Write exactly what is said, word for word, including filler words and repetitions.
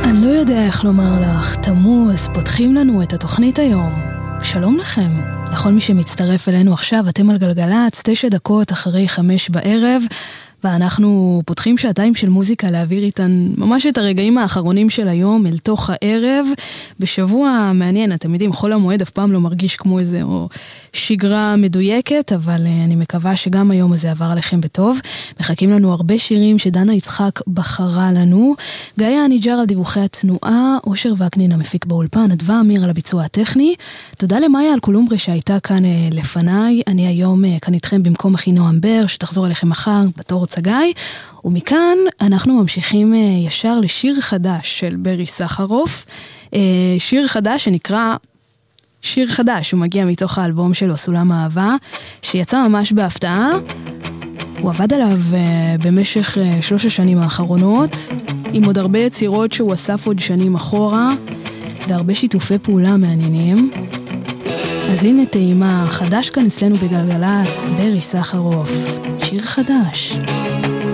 אני לא יודע איך לומר לך, תמוז, פותחים לנו את התוכנית היום. שלום לכם, לכל מי שמצטרף אלינו עכשיו, אתם על גלגלץ, תשע דקות אחרי חמש בערב, ואנחנו פותחים שעתיים של מוזיקה להעביר איתן ממש את הרגעים האחרונים של היום אל תוך הערב, בשבוע מעניין, אתם יודעים, חול המועד אף פעם לא מרגיש כמו איזה או שגרה מדויקת, אבל אני מקווה שגם היום הזה עבר עליכם בטוב. מחכים לנו הרבה שירים שדנה יצחק בחרה לנו, גיא הניג'ר על דיווחי התנועה, אושר וקנין המפיק באולפן, אדווה אמיר על הביצוע הטכני, תודה למאיה על קולומברי שהייתה כאן לפניי, אני היום כאן איתכם במקום אחי נועם בר, שתחזור אליכם מחר בתור צגאי, ומכאן אנחנו ממשיכים ישר לשיר חדש של ברי סחרוף, שיר חדש שנקרא שיר חדש, הוא מגיע מתוך האלבום שלו סולם אהבה, שיצא ממש בהפתעה, הוא עבד עליו במשך שלוש השנים האחרונות, עם עוד הרבה יצירות שהוא אסף עוד שנים אחורה, והרבה שיתופי פעולה מעניינים. אז הנה טעימה חדש כאן אצלנו בגלגלץ, ברי סחרוף, שיר חדש.